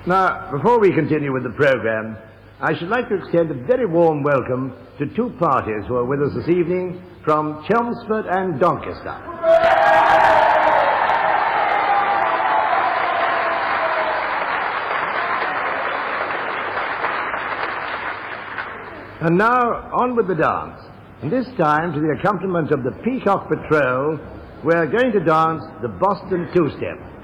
Now, before we continue with the program, I should like to extend a very warm welcome to two parties who are with us this evening from Chelmsford and Doncaster. And now, on with the dance. And this time, to the accompaniment of the Peacock Patrol, we're going to dance the Boston Two-Step.